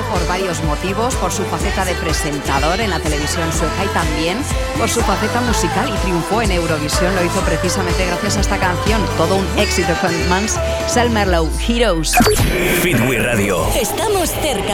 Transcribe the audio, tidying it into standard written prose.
por varios motivos, por su faceta de presentador en la televisión sueca y también por su faceta musical, y triunfó en Eurovisión. Lo hizo precisamente gracias a esta canción, todo un éxito con Mans Selmerlow, Heroes. Fit We Radio. Estamos cerca